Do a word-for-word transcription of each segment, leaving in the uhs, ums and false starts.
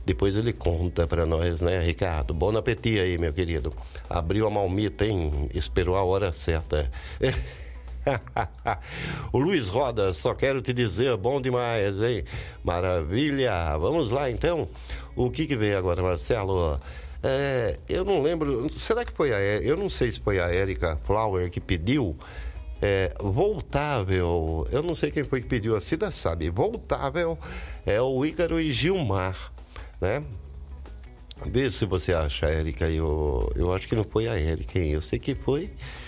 Depois ele conta para nós, né, Ricardo? Bom apetite aí, meu querido. Abriu a malmita, hein? Esperou a hora certa. O Luiz Roda, só quero te dizer, bom demais, hein? Maravilha! Vamos lá, então. O que que vem agora, Marcelo? É, eu não lembro, será que foi a... Eu não sei se foi a Érica Flower que pediu... É, voltável, eu não sei quem foi que pediu, a Cida sabe. Voltável é o Ícaro e Gilmar, né? Vê se você acha, Érica. Eu, eu acho que não foi a Érica, hein? Eu sei que foi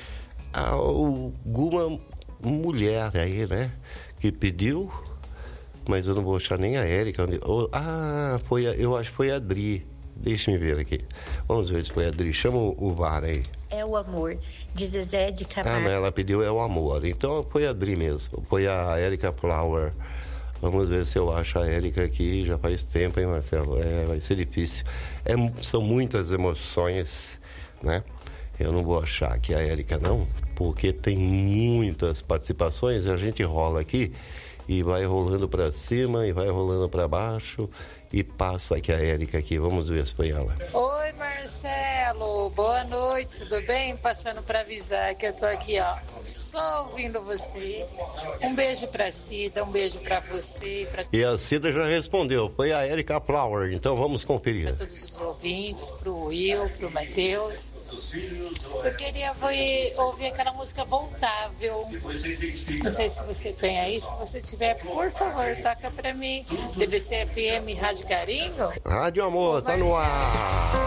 alguma mulher aí, né? Que pediu, mas eu não vou achar nem a Érica. Onde, oh, ah, foi a, eu acho que foi a Adri. Deixa eu ver aqui. Vamos ver se foi a Adri. Chama o, o V A R aí. É o amor, de Zezé de Camargo. Ah, mas ela pediu é o amor. Então foi a Adri mesmo. Foi a Érica Flower. Vamos ver se eu acho a Érica aqui. Já faz tempo, hein, Marcelo? É, vai ser difícil. É, são muitas emoções, né? Eu não vou achar aqui a Érica, não, porque tem muitas participações e a gente rola aqui e vai rolando para cima e vai rolando para baixo e passa aqui a Érica aqui. Vamos ver se foi ela. Oi, Marcelo. Boa noite, tudo bem? Passando para avisar que eu tô aqui, ó, só ouvindo você. Um beijo pra Cida, um beijo pra você. E, pra... e a Cida já respondeu, foi a Érica Flower, então vamos conferir. Para todos os ouvintes, pro Will, pro Matheus. Eu queria ouvir, ouvir aquela música Voltável. Não sei se você tem aí, se você tiver, por favor, toca pra mim. D B C F M Rádio Carinho. Rádio Amor, tá no ar.